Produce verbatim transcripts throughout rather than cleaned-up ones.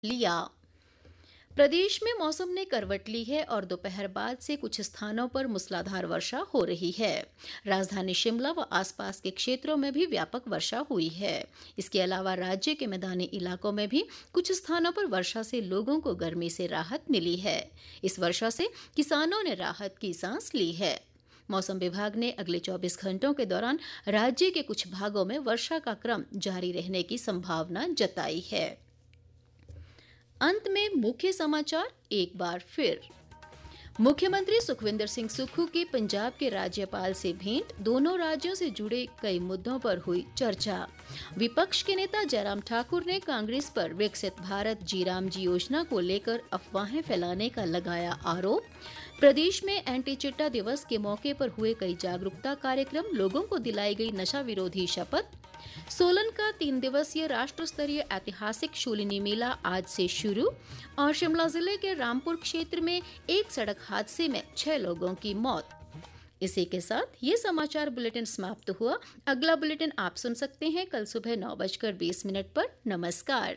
लिया। प्रदेश में मौसम ने करवट ली है और दोपहर बाद से कुछ स्थानों पर मूसलाधार वर्षा हो रही है। राजधानी शिमला व आसपास के क्षेत्रों में भी व्यापक वर्षा हुई है। इसके अलावा राज्य के मैदानी इलाकों में भी कुछ स्थानों पर वर्षा से लोगों को गर्मी से राहत मिली है। इस वर्षा से किसानों ने राहत की सांस ली है। मौसम विभाग ने अगले चौबीस घंटों के दौरान राज्य के कुछ भागों में वर्षा का क्रम जारी रहने की संभावना जताई है। अंत में मुख्य समाचार एक बार फिर। मुख्यमंत्री सुखविंदर सिंह सुक्खू की पंजाब के राज्यपाल से भेंट, दोनों राज्यों से जुड़े कई मुद्दों पर हुई चर्चा। विपक्ष के नेता जयराम ठाकुर ने कांग्रेस पर विकसित भारत जी राम जी योजना को लेकर अफवाहें फैलाने का लगाया आरोप। प्रदेश में एंटी चिट्टा दिवस के मौके पर हुए कई जागरूकता कार्यक्रम, लोगों को दिलाई गई नशा विरोधी शपथ। सोलन का तीन दिवसीय राष्ट्र स्तरीय ऐतिहासिक शूलिनी मेला आज से शुरू और शिमला जिले के रामपुर क्षेत्र में एक सड़क हादसे में छह लोगों की मौत। इसी के साथ ये समाचार बुलेटिन समाप्त हुआ। अगला बुलेटिन आप सुन सकते हैं कल सुबह नौ बजकर बीस मिनट पर। नमस्कार।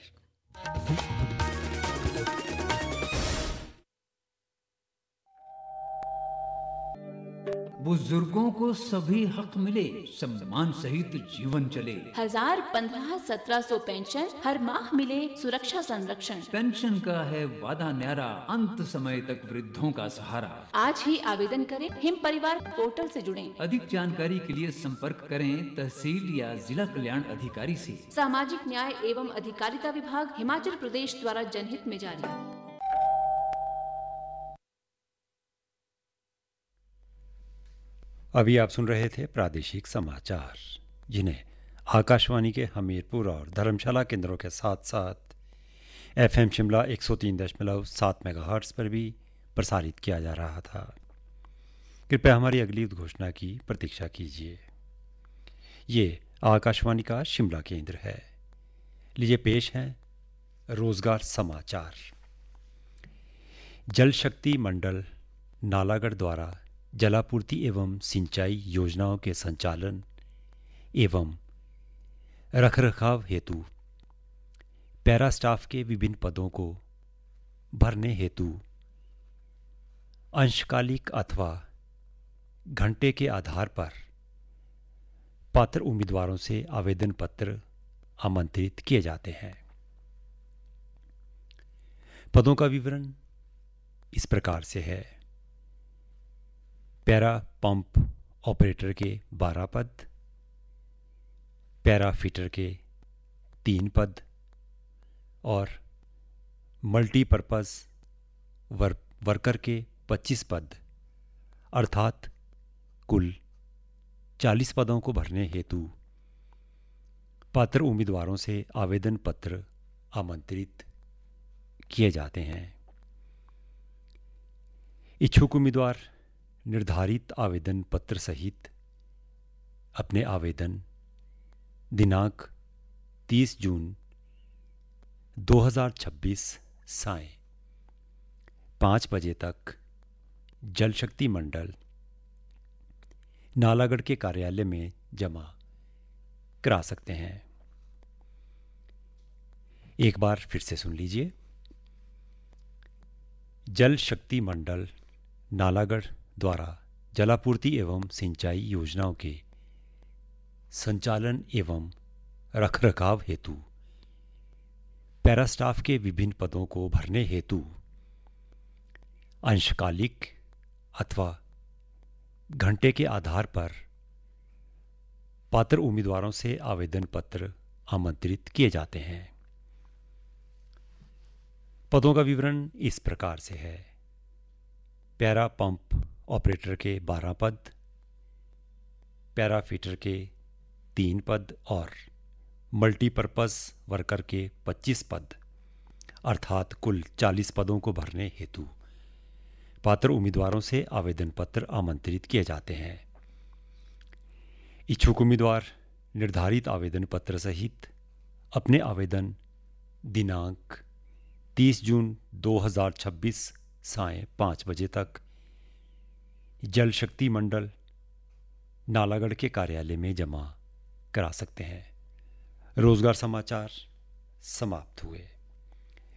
बुजुर्गों को सभी हक मिले, सम्मान सहित जीवन चले। हजार पंद्रह सत्रह सौ पेंशन, हर माह मिले सुरक्षा संरक्षण। पेंशन का है वादा न्यारा, अंत समय तक वृद्धों का सहारा। आज ही आवेदन करें, हिम परिवार पोर्टल से जुड़ें। अधिक जानकारी के लिए संपर्क करें तहसील या जिला कल्याण अधिकारी से। सामाजिक न्याय एवं अधिकारिता विभाग, हिमाचल प्रदेश द्वारा जनहित में जारी। अभी आप सुन रहे थे प्रादेशिक समाचार, जिन्हें आकाशवाणी के हमीरपुर और धर्मशाला केंद्रों के साथ साथ एफएम शिमला एक सौ तीन दशमलव सात मेगाहर्ट्ज़ पर भी प्रसारित किया जा रहा था। कृपया हमारी अगली उद्घोषणा की प्रतीक्षा कीजिए। ये आकाशवाणी का शिमला केंद्र है। लीजिए पेश हैं रोजगार समाचार। जल शक्ति मंडल नालागढ़ द्वारा जलापूर्ति एवं सिंचाई योजनाओं के संचालन एवं रखरखाव हेतु पैरा स्टाफ के विभिन्न पदों को भरने हेतु अंशकालिक अथवा घंटे के आधार पर पात्र उम्मीदवारों से आवेदन पत्र आमंत्रित किए जाते हैं। पदों का विवरण इस प्रकार से है। पैरा पंप ऑपरेटर के बारह पद, पैरा फिटर के तीन पद और मल्टीपर्पज़ वर, वर्कर के पच्चीस पद, अर्थात कुल चालीस पदों को भरने हेतु पात्र उम्मीदवारों से आवेदन पत्र आमंत्रित किए जाते हैं। इच्छुक उम्मीदवार निर्धारित आवेदन पत्र सहित अपने आवेदन दिनांक तीस जून दो हज़ार छब्बीस साय पाँच बजे तक जल शक्ति मंडल नालागढ़ के कार्यालय में जमा करा सकते हैं। एक बार फिर से सुन लीजिए। जल शक्ति मंडल नालागढ़ द्वारा जलापूर्ति एवं सिंचाई योजनाओं के संचालन एवं रखरखाव हेतु पैरा स्टाफ के विभिन्न पदों को भरने हेतु अंशकालिक अथवा घंटे के आधार पर पात्र उम्मीदवारों से आवेदन पत्र आमंत्रित किए जाते हैं। पदों का विवरण इस प्रकार से है। पैरा पंप ऑपरेटर के बारह पद, पैरा फिटर के तीन पद और मल्टीपर्पज़ वर्कर के पच्चीस पद, अर्थात कुल चालीस पदों को भरने हेतु पात्र उम्मीदवारों से आवेदन पत्र आमंत्रित किए जाते हैं। इच्छुक उम्मीदवार निर्धारित आवेदन पत्र सहित अपने आवेदन दिनांक तीस जून दो हज़ार छब्बीस साय पाँच बजे तक जल शक्ति मंडल नालागढ़ के कार्यालय में जमा करा सकते हैं। रोजगार समाचार समाप्त हुए।